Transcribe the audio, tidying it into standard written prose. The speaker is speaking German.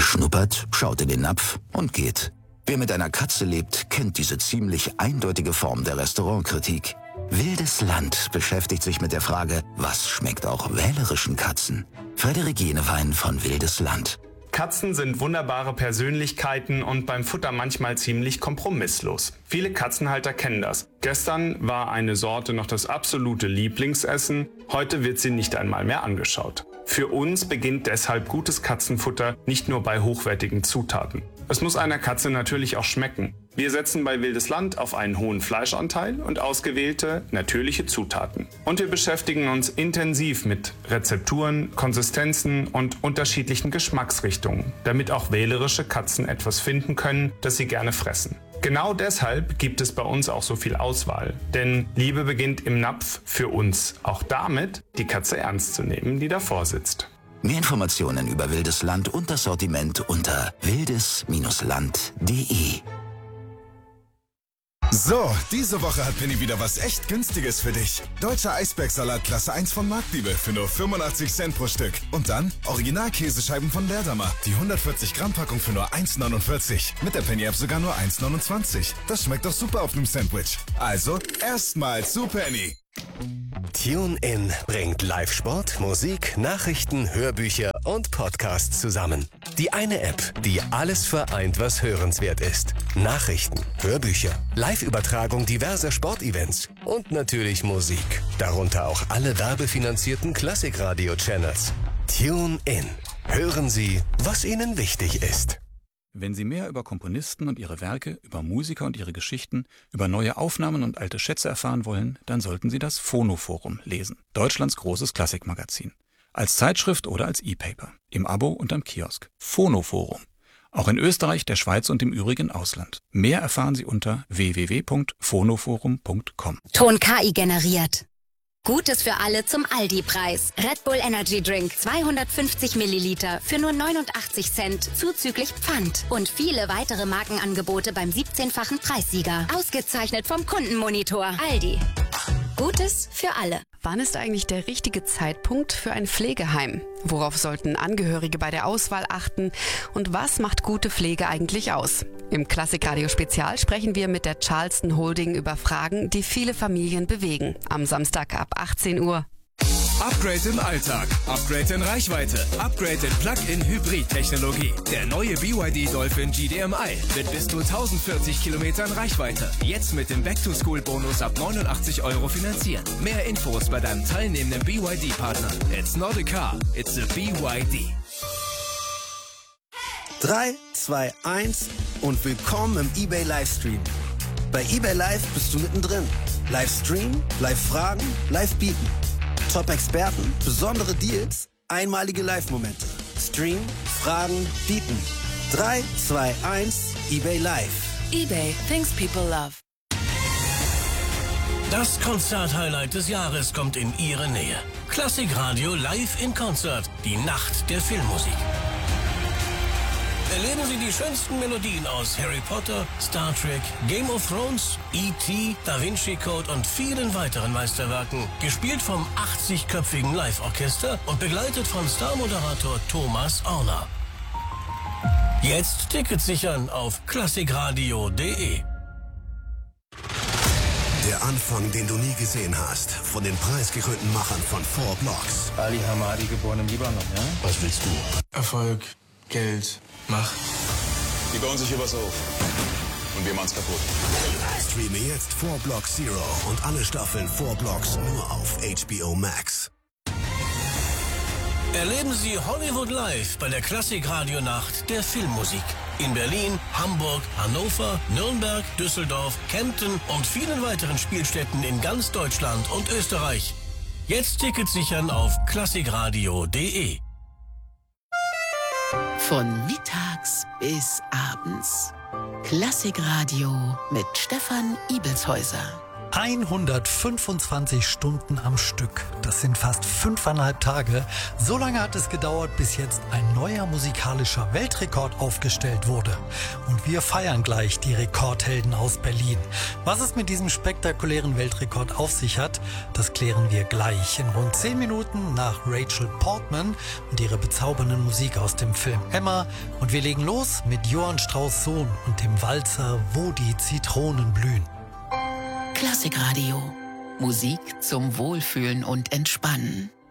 Die schnuppert, schaut in den Napf und geht. Wer mit einer Katze lebt, kennt diese ziemlich eindeutige Form der Restaurantkritik. Wildes Land beschäftigt sich mit der Frage, was schmeckt auch wählerischen Katzen? Frederik Jenewein von Wildes Land. Katzen sind wunderbare Persönlichkeiten und beim Futter manchmal ziemlich kompromisslos. Viele Katzenhalter kennen das. Gestern war eine Sorte noch das absolute Lieblingsessen, heute wird sie nicht einmal mehr angeschaut. Für uns beginnt deshalb gutes Katzenfutter nicht nur bei hochwertigen Zutaten. Es muss einer Katze natürlich auch schmecken. Wir setzen bei Wildes Land auf einen hohen Fleischanteil und ausgewählte, natürliche Zutaten. Und wir beschäftigen uns intensiv mit Rezepturen, Konsistenzen und unterschiedlichen Geschmacksrichtungen, damit auch wählerische Katzen etwas finden können, das sie gerne fressen. Genau deshalb gibt es bei uns auch so viel Auswahl. Denn Liebe beginnt im Napf für uns. Auch damit, die Katze ernst zu nehmen, die davor sitzt. Mehr Informationen über Wildes Land und das Sortiment unter wildes-land.de. So, diese Woche hat Penny wieder was echt Günstiges für dich. Deutscher Eisbergsalat Klasse 1 von Marktliebe für nur 85 Cent pro Stück. Und dann Original-Käsescheiben von Berdamer. Die 140 Gramm Packung für nur 1,49. Mit der Penny-App sogar nur 1,29. Das schmeckt doch super auf einem Sandwich. Also, erstmal zu Penny. TuneIn bringt Live-Sport, Musik, Nachrichten, Hörbücher und Podcasts zusammen. Die eine App, die alles vereint, was hörenswert ist. Nachrichten, Hörbücher, Live-Übertragung diverser Sportevents und natürlich Musik. Darunter auch alle werbefinanzierten Klassikradio-Channels. TuneIn. Hören Sie, was Ihnen wichtig ist. Wenn Sie mehr über Komponisten und ihre Werke, über Musiker und ihre Geschichten, über neue Aufnahmen und alte Schätze erfahren wollen, dann sollten Sie das Phonoforum lesen. Deutschlands großes Klassikmagazin. Als Zeitschrift oder als E-Paper. Im Abo und am Kiosk. Phonoforum. Auch in Österreich, der Schweiz und im übrigen Ausland. Mehr erfahren Sie unter www.phonoforum.com. Ton KI generiert. Gutes für alle zum Aldi-Preis. Red Bull Energy Drink 250 Milliliter für nur 89 Cent zuzüglich Pfand. Und viele weitere Markenangebote beim 17-fachen Preissieger. Ausgezeichnet vom Kundenmonitor. Aldi. Gutes für alle. Wann ist eigentlich der richtige Zeitpunkt für ein Pflegeheim? Worauf sollten Angehörige bei der Auswahl achten? Und was macht gute Pflege eigentlich aus? Im Klassikradio-Spezial sprechen wir mit der Charleston Holding über Fragen, die viele Familien bewegen. Am Samstag ab 18 Uhr. Upgrade im Alltag, Upgrade in Reichweite, Upgrade in Plug-in-Hybrid-Technologie. Der neue BYD Dolphin GDMI mit bis zu 1040 Kilometern Reichweite. Jetzt mit dem Back-to-School-Bonus ab 89 € finanzieren. Mehr Infos bei deinem teilnehmenden BYD-Partner. It's not a car, it's a BYD. 3, 2, 1 und willkommen im eBay Livestream. Bei eBay Live bist du mittendrin. Livestream, Live-Fragen, Live-Bieten. Top-Experten, besondere Deals, einmalige Live-Momente. Stream, Fragen, Bieten. 3, 2, 1, eBay Live. eBay, things people love. Das Konzert-Highlight des Jahres kommt in Ihre Nähe. Klassikradio live in Konzert, die Nacht der Filmmusik. Erleben Sie die schönsten Melodien aus Harry Potter, Star Trek, Game of Thrones, E.T., Da Vinci Code und vielen weiteren Meisterwerken, gespielt vom 80-köpfigen Live-Orchester und begleitet von Star-Moderator Thomas Orner. Jetzt Tickets sichern auf klassikradio.de. Der Anfang, den du nie gesehen hast, von den preisgekrönten Machern von 4 Blocks. Ali Hamadi, geboren im Libanon, ja? Was willst du? Erfolg, Geld, Macht. Die bauen sich hier was auf. Und wir machen's kaputt. Streame jetzt 4 Blocks Zero und alle Staffeln 4 Blocks nur auf HBO Max. Erleben Sie Hollywood live bei der Klassik-Radio-Nacht der Filmmusik. In Berlin, Hamburg, Hannover, Nürnberg, Düsseldorf, Kempten und vielen weiteren Spielstätten in ganz Deutschland und Österreich. Jetzt Tickets sichern auf klassikradio.de. Von mittags bis abends. Klassikradio mit Stefan Ibelshäuser. 125 Stunden am Stück. Das sind fast 5,5 Tage. So lange hat es gedauert, bis jetzt ein neuer musikalischer Weltrekord aufgestellt wurde. Und wir feiern gleich die Rekordhelden aus Berlin. Was es mit diesem spektakulären Weltrekord auf sich hat, das klären wir gleich in rund 10 Minuten nach Rachel Portman und ihrer bezaubernden Musik aus dem Film Emma. Und wir legen los mit Johann Strauss Sohn und dem Walzer Wo die Zitronen blühen. Klassikradio. Musik zum Wohlfühlen und Entspannen.